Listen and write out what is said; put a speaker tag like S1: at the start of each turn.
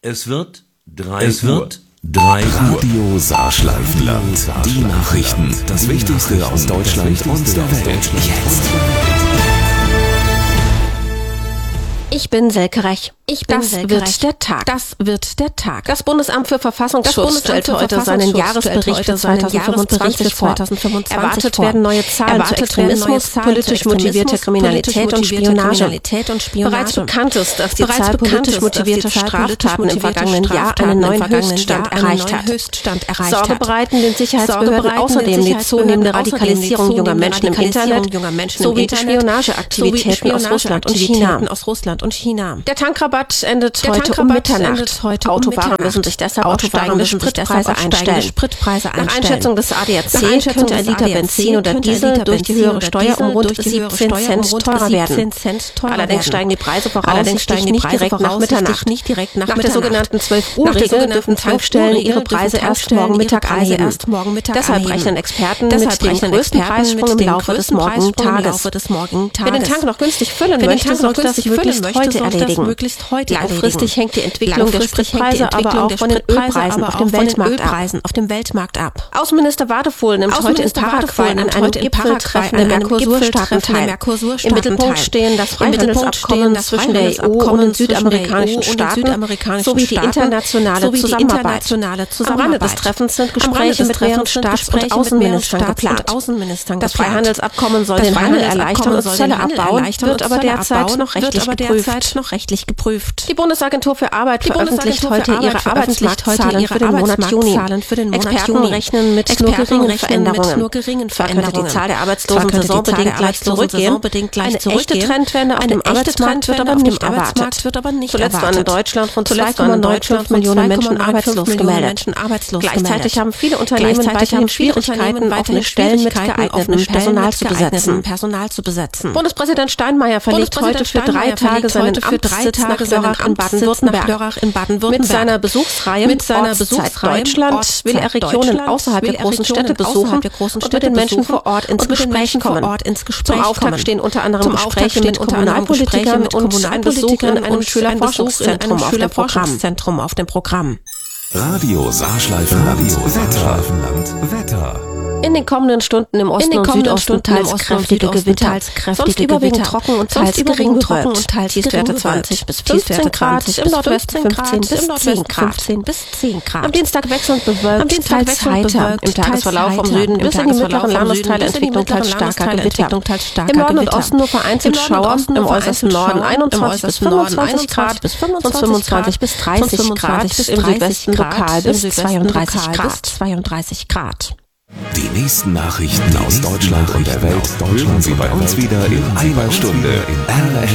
S1: Es wird 3 Uhr.
S2: Radio Saarschleifenland. Die Nachrichten. Das Wichtigste aus Deutschland und der Welt. Jetzt.
S3: Ich bin Selke Rech. Das wird der Tag. Das Bundesamt für Verfassungsschutz stellt heute seinen Jahresbericht für 2025 vor. Erwartet werden neue Zahlen zu Extremismus, politisch motivierter Kriminalität und Spionage. Bereits bekannt ist, dass die Zahl politisch motivierter Straftaten im vergangenen Jahr einen neuen Höchststand erreicht hat. Sorge bereiten den Sicherheitsbehörden außerdem die zunehmende Radikalisierung junger Menschen im Internet sowie Spionageaktivitäten aus Russland und China. Der Tankrabatt endet heute um Mitternacht. Autofahrer müssen sich deshalb auf steigende Spritpreise einstellen. Nach Einschätzung des ADAC könnte ein Liter Benzin oder Diesel durch die höhere Steuer um rund 17 Cent teurer werden. Allerdings steigen die Preise voraussichtlich nicht direkt nach Mitternacht. Nach der sogenannten 12-Uhr-Regel dürfen Tankstellen ihre Preise erst morgen Mittag anheben. Deshalb rechnen Experten mit dem größten Preissprung im Laufe des morgigen Tages. Wer den Tank noch günstig füllen möchte, sollte das möglichst heute erledigen. Langfristig hängt die Entwicklung der Spritpreise aber auch von den Ölpreisen auf dem Weltmarkt ab. Außenminister Wadefuhl nimmt heute in Paraguay an einem Gipfeltreffen der Mercosur-Staaten teil. Im Mittelpunkt stehen das Freihandelsabkommen zwischen der EU und den südamerikanischen Staaten sowie die internationale Zusammenarbeit. Am Rande des Treffens sind Gespräche mit mehreren Staats- und Außenministern geplant. Das Freihandelsabkommen soll den Handel erleichtern und Zölle abbauen, wird aber derzeit noch rechtlich geprüft. Die Bundesagentur für Arbeit veröffentlicht heute ihre Arbeitsmarktzahlen für den Monat Juni. Experten rechnen mit nur geringen Veränderungen. Zwar könnte die Zahl der Arbeitslosen saisonbedingt gleich zurückgehen. Eine echte Trendwende auf dem Arbeitsmarkt wird aber nicht erwartet. Zuletzt waren in Deutschland rund 2,95 Millionen Menschen arbeitslos gemeldet. Gleichzeitig haben viele Unternehmen weiterhin Schwierigkeiten, offene Stellen mit geeignetem Personal zu besetzen. Bundespräsident Steinmeier verlegt heute für 3 Tage seinen Amtssitz nach Lörrach in Baden-Württemberg. Mit seiner Besuchsreihe Ortszeit Deutschland will er Regionen außerhalb der großen Städte besuchen und mit den Menschen vor Ort ins Gespräch kommen. Zum Auftakt stehen unter anderem Gespräche mit Kommunalpolitikern und ein Besuch in einem Schülerforschungszentrum auf dem Programm.
S2: Radio Saarschleifenland. Wetter.
S3: In den kommenden Stunden im Osten und Südosten teils kräftige Gewitter. Sonst überwiegend trocken und teils gering wird. Tiefstwerte 20 bis 15 Grad, im Nordwesten 15 bis 10 Grad. Am Dienstag wechselnd bewölkt, teils heiter. Im Tagesverlauf vom Süden bis in die mittleren Landesteile Entwicklung teils starker Gewitter. Im Norden und Osten nur vereinzelt Schauer, im äußersten Norden 21 bis 25 Grad und 25 bis 30 Grad, im Südwesten lokal bis 32 Grad.
S2: Die nächsten Nachrichten aus Deutschland und der Welt hören Sie bei uns wieder in einer Stunde.